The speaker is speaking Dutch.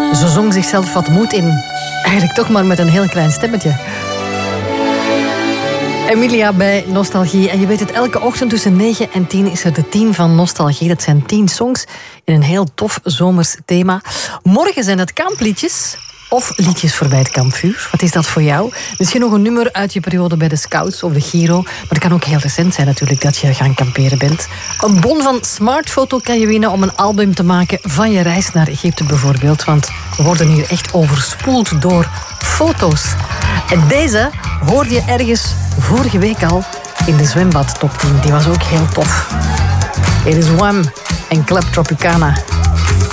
Ze zong zichzelf wat moed in. Eigenlijk toch maar met een heel klein stemmetje. Emilia bij Nostalgie. En je weet het, elke ochtend tussen 9 en 10 is er de 10 van Nostalgie. Dat zijn 10 songs in een heel tof zomers thema. Morgen zijn het kampliedjes of liedjes voorbij het kampvuur. Wat is dat voor jou? Misschien nog een nummer uit je periode bij de Scouts of de Giro. Maar het kan ook heel recent zijn natuurlijk dat je gaan kamperen bent. Een bon van Smartfoto kan je winnen om een album te maken van je reis naar Egypte bijvoorbeeld. Want we worden hier echt overspoeld door foto's. En deze hoorde je ergens vorige week al in de zwembad top 10. Die was ook heel tof. Hier is Wham en Club Tropicana.